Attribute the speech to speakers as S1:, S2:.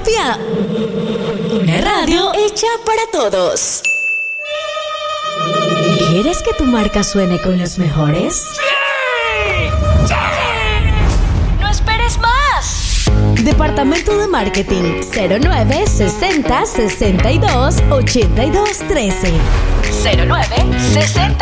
S1: Colombia. Una radio hecha para todos. ¿Quieres que tu marca suene con los mejores?
S2: ¡Sí! ¡Sí!
S1: ¡No esperes más! Departamento de Marketing 09 60 62 82 13 09 60